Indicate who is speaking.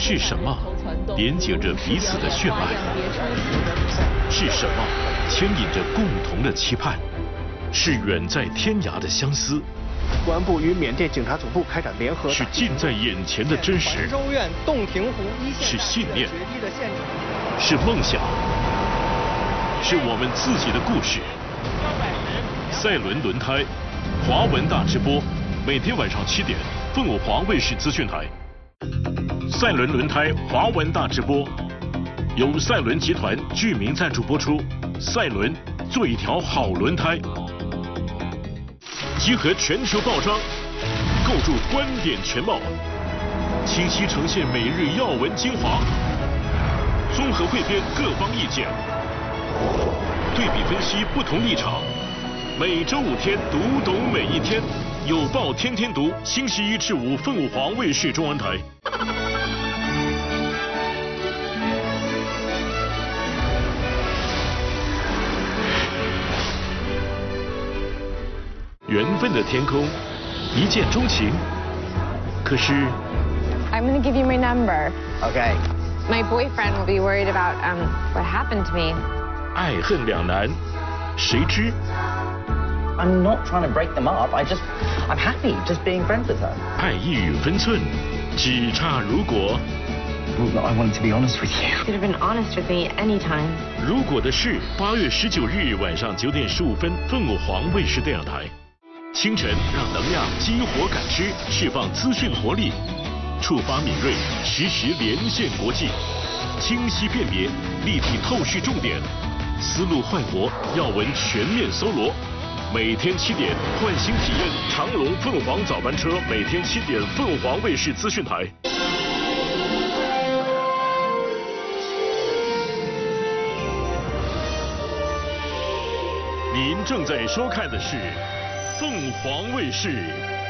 Speaker 1: 是什么连接着彼此的血脉？是什么牵引着共同的期盼？是远在天涯的相思。
Speaker 2: 公安部与缅甸警察总部开展联合。
Speaker 1: 是近在眼前的真实。
Speaker 2: 州院洞庭湖一线。
Speaker 1: 是信念。是梦想。是我们自己的故事。赛伦轮胎，华文大直播，每天晚上7点，凤舞华卫视资讯台。赛伦轮胎华文大直播，由赛伦集团居民赞助播出。赛伦做一条好轮胎，集合全球报章，构筑观点全貌，清晰呈现每日要闻精华，综合汇编各方意见，对比分析不同立场。每周5天，读懂每一天，有报天天读，星期1至5，凤舞华卫视中文台。缘分的天空，一见钟情。可是
Speaker 3: I'm gonna give you my number.
Speaker 2: Okay.
Speaker 3: My boyfriend will be worried about what happened to me.
Speaker 1: 爱恨两难，谁知？
Speaker 4: I'm not trying to break them up. I'm happy just being friends with her.
Speaker 1: 爱一语分寸，只差如果。
Speaker 4: Well, I wanted to be honest with you.
Speaker 3: You could have been honest with me anytime.
Speaker 1: 如果的事，8月19日晚上9点15分，凤舞华卫视电视台。清晨让能量激活感知，释放资讯活力，触发敏锐，实时连线国际，清晰辨别，立体透视重点，思路焕活，要闻全面搜罗。每天7点，唤醒体验长隆凤凰早班车，每天7点，凤凰卫视资讯台。您正在收看的是凤凰卫视